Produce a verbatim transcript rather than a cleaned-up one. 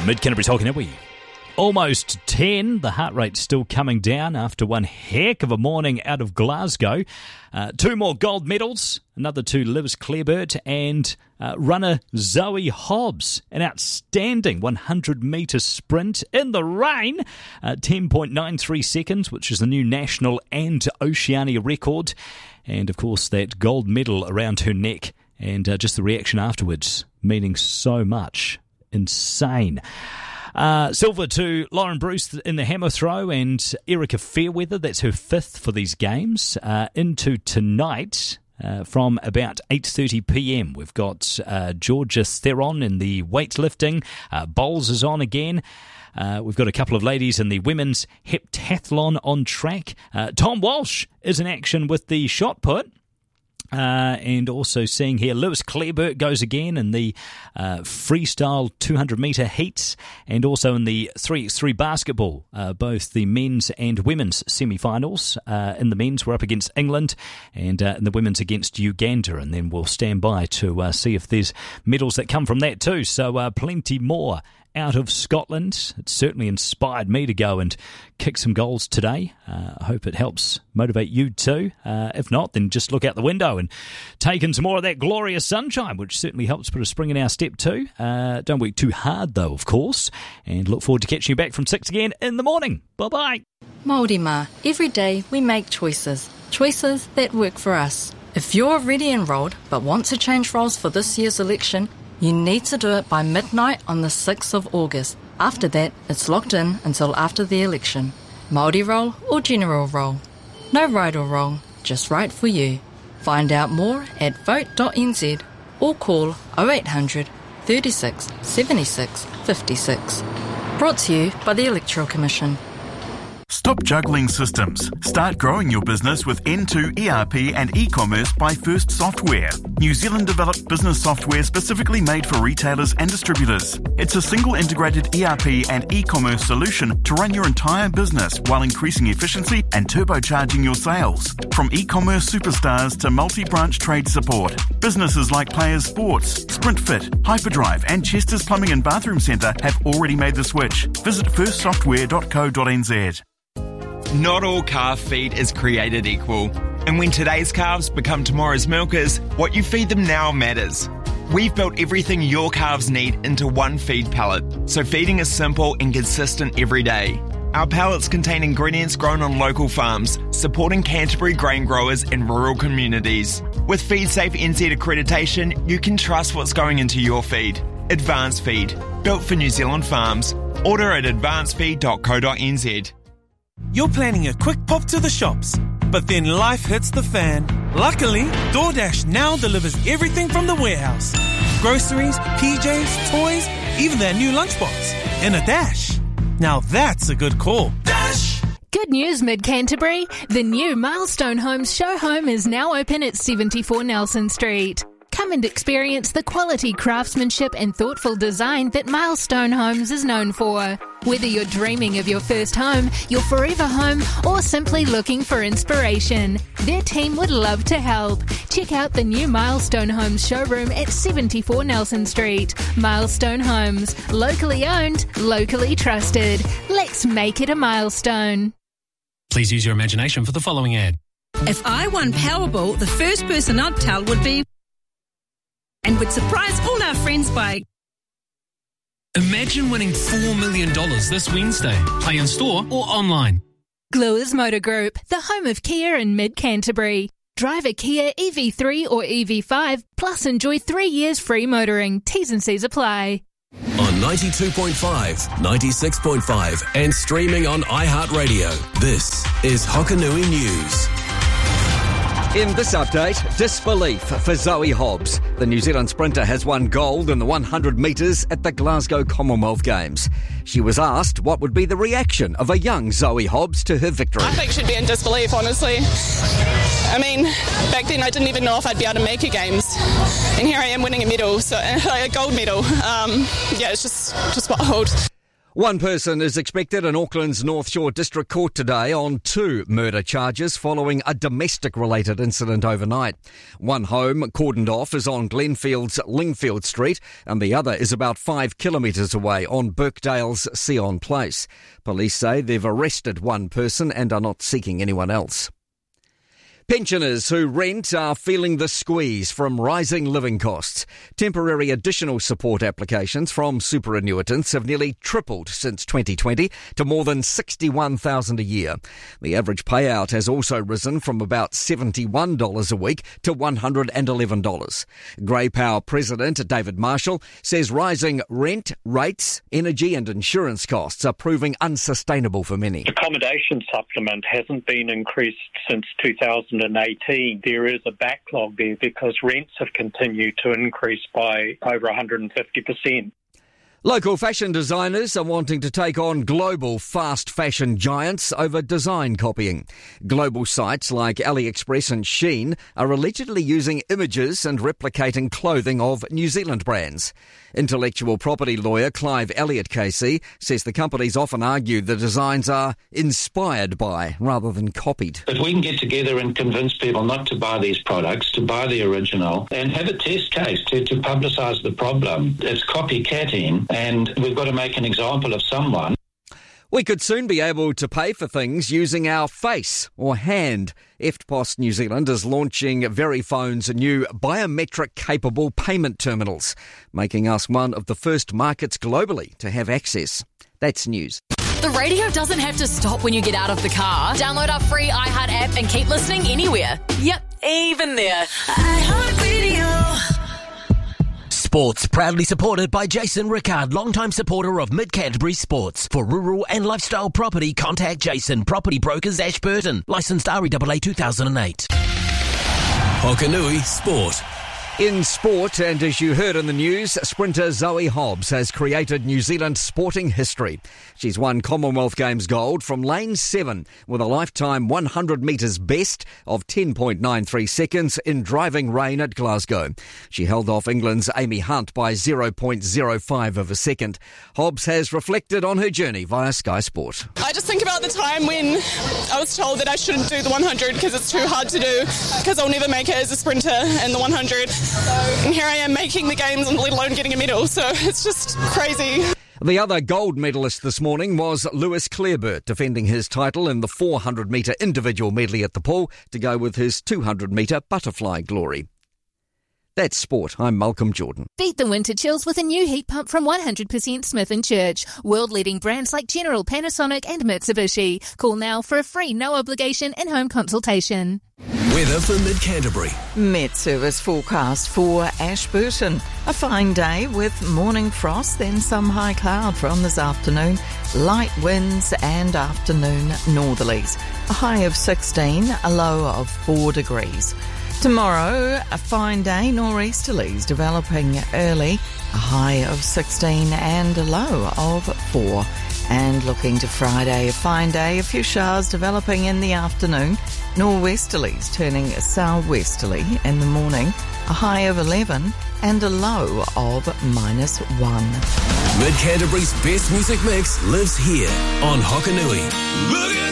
Mid-Canterbury talking, are we? Almost ten. The heart rate's still coming down after one heck of a morning out of Glasgow. Uh, two more gold medals, another two Lewis Clareburt and uh, runner Zoe Hobbs. An outstanding one hundred metre sprint in the rain, uh, ten point nine three seconds, which is the new national and Oceania record. And, of course, that gold medal around her neck and uh, just the reaction afterwards, meaning so much. Insane. Uh, silver to Lauren Bruce in the hammer throw and Erica Fairweather, that's her fifth for these games. Uh, into tonight uh, from about eight thirty p.m. We've got uh, Georgia Theron in the weightlifting. Uh, Bowles is on again. Uh, we've got a couple of ladies in the women's heptathlon on track. Uh, Tom Walsh is in action with the shot put. Uh, and also seeing here, Lewis Clareburt goes again in the uh, freestyle two hundred metre heats and also in the three by three basketball, uh, both the men's and women's semi-finals. Uh, in the men's, we're up against England and uh, in the women's against Uganda, and then we'll stand by to uh, see if there's medals that come from that too. So uh, plenty more out of Scotland. It certainly inspired me to go and kick some goals today. Uh, I hope it helps motivate you too. Uh, if not, then just look out the window and take in some more of that glorious sunshine, which certainly helps put a spring in our step too. Uh, don't work too hard though, of course, and look forward to catching you back from six again in the morning. Bye-bye. Māori mā, every day we make choices, choices that work for us. If you're already enrolled but want to change roles for this year's election, you need to do it by midnight on the sixth of August. After that, it's locked in until after the election. Māori role or general role. No right or wrong, just right for you. Find out more at vote dot n z or call oh eight hundred, thirty-six, seventy-six, fifty-six. Brought to you by the Electoral Commission. Stop juggling systems. Start growing your business with N two E R P and e-commerce by First Software. New Zealand developed business software specifically made for retailers and distributors. It's a single integrated E R P and e-commerce solution to run your entire business while increasing efficiency and turbocharging your sales. From e-commerce superstars to multi-branch trade support, businesses like Players Sports, SprintFit, Hyperdrive and Chester's Plumbing and Bathroom Centre have already made the switch. Visit first software dot co dot n z. Not all calf feed is created equal. And when today's calves become tomorrow's milkers, what you feed them now matters. We've built everything your calves need into one feed pallet, so feeding is simple and consistent every day. Our pallets contain ingredients grown on local farms, supporting Canterbury grain growers in rural communities. With FeedSafe N Z accreditation, you can trust what's going into your feed. Advance Feed, built for New Zealand farms. Order at advance feed dot co dot n z. You're planning a quick pop to the shops, but then life hits the fan. Luckily, DoorDash now delivers everything from the warehouse. Groceries, P Js, toys, even their new lunchbox. In a dash. Now that's a good call. Dash! Good news, Mid-Canterbury. The new Milestone Homes show home is now open at seventy-four Nelson Street. Come and experience the quality craftsmanship and thoughtful design that Milestone Homes is known for. Whether you're dreaming of your first home, your forever home, or simply looking for inspiration, their team would love to help. Check out the new Milestone Homes showroom at seventy-four Nelson Street. Milestone Homes, locally owned, locally trusted. Let's make it a milestone. Please use your imagination for the following ad. If I won Powerball, the first person I'd tell would be and would surprise all our friends by... Imagine winning four million dollars this Wednesday. Play in store or online. Gluers Motor Group, the home of Kia in Mid-Canterbury. Drive a Kia E V three or E V five, plus enjoy three years free motoring. T's and C's apply. On ninety-two point five, ninety-six point five and streaming on iHeartRadio, this is Hokanui News. In this update, disbelief for Zoe Hobbs. The New Zealand sprinter has won gold in the one hundred metres at the Glasgow Commonwealth Games. She was asked what would be the reaction of a young Zoe Hobbs to her victory. I think she'd be in disbelief, honestly. I mean, back then I didn't even know if I'd be able to make a Games. And here I am winning a medal, so a gold medal. Um, yeah, it's just, just wild. One person is expected in Auckland's North Shore District Court today on two murder charges following a domestic-related incident overnight. One home cordoned off is on Glenfield's Lingfield Street, and the other is about five kilometres away on Birkdale's Sion Place. Police say they've arrested one person and are not seeking anyone else. Pensioners who rent are feeling the squeeze from rising living costs. Temporary additional support applications from superannuitants have nearly tripled since twenty twenty to more than sixty-one thousand dollars a year. The average payout has also risen from about seventy-one dollars a week to one hundred eleven dollars. Grey Power President David Marshall says rising rent, rates, energy and insurance costs are proving unsustainable for many. Accommodation supplement hasn't been increased since two thousand eighteen. There is a backlog there because rents have continued to increase by over one hundred fifty percent. Local fashion designers are wanting to take on global fast fashion giants over design copying. Global sites like AliExpress and Shein are allegedly using images and replicating clothing of New Zealand brands. Intellectual property lawyer Clive Elliott K C says the companies often argue the designs are inspired by rather than copied. If we can get together and convince people not to buy these products, to buy the original, and have a test case to, to publicise the problem, it's copycatting. And we've got to make an example of someone. We could soon be able to pay for things using our face or hand. EFTPOS New Zealand is launching Veriphone's new biometric-capable payment terminals, making us one of the first markets globally to have access. That's news. The radio doesn't have to stop when you get out of the car. Download our free iHeart app and keep listening anywhere. Yep, even there. iHeartRadio. Sports, proudly supported by Jason Rickard, longtime supporter of Mid-Canterbury Sports. For rural and lifestyle property, contact Jason, Property Brokers, Ashburton. Licensed R E A A two thousand eight. Hokanui Sport. In sport, and as you heard in the news, sprinter Zoe Hobbs has created New Zealand sporting history. She's won Commonwealth Games gold from lane seven with a lifetime one hundred metres best of ten point nine three seconds in driving rain at Glasgow. She held off England's Amy Hunt by zero point zero five of a second. Hobbs has reflected on her journey via Sky Sport. I just think about the time when I was told that I shouldn't do the one hundred because it's too hard to do, because I'll never make it as a sprinter in the one hundred. And here I am making the games and let alone getting a medal, so it's just crazy. The other gold medalist this morning was Lewis Clareburt, defending his title in the four hundred metre individual medley at the pool to go with his two hundred metre butterfly glory. That's sport. I'm Malcolm Jordan. Beat the winter chills with a new heat pump from one hundred percent Smith and Church. World-leading brands like General, Panasonic and Mitsubishi. Call now for a free no-obligation in-home consultation. Weather for Mid-Canterbury. Met Service forecast for Ashburton. A fine day with morning frost, then some high cloud from this afternoon. Light winds and afternoon northerlies. A high of sixteen, a low of four degrees. Tomorrow, a fine day, nor'easterlies developing early, a high of sixteen and a low of four. And looking to Friday, a fine day, a few showers developing in the afternoon, nor'westerlies turning southwesterly in the morning, a high of eleven and a low of minus one. Mid-Canterbury's best music mix lives here on Hokanui.